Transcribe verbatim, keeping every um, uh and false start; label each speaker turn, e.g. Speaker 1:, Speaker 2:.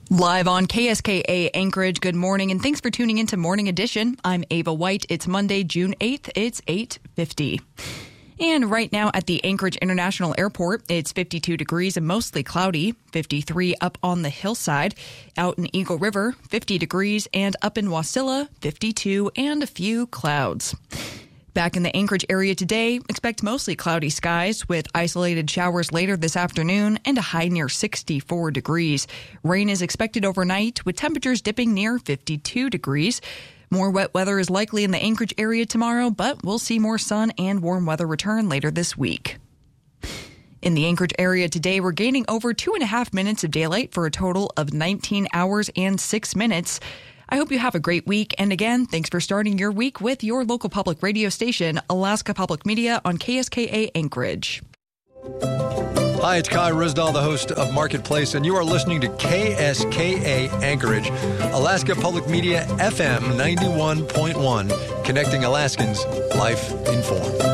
Speaker 1: Live on K S K A Anchorage, good morning, and thanks for tuning into Morning Edition. I'm Ava White. It's Monday, June eighth. It's eight fifty. And right now at the Anchorage International Airport, it's fifty-two degrees and mostly cloudy, fifty-three up on the hillside. Out in Eagle River, fifty degrees, and up in Wasilla, fifty-two and a few clouds. Back in the Anchorage area today, expect mostly cloudy skies with isolated showers later this afternoon and a high near sixty-four degrees. Rain is expected overnight with temperatures dipping near fifty-two degrees. More wet weather is likely in the Anchorage area tomorrow, but we'll see more sun and warm weather return later this week. In the Anchorage area today, we're gaining over two and a half minutes of daylight for a total of nineteen hours and six minutes. I hope you have a great week. And again, thanks for starting your week with your local public radio station, Alaska Public Media on K S K A Anchorage.
Speaker 2: Hi, it's Kai Risdahl, the host of Marketplace, and you are listening to K S K A Anchorage, Alaska Public Media F M ninety-one point one, connecting Alaskans, life informed.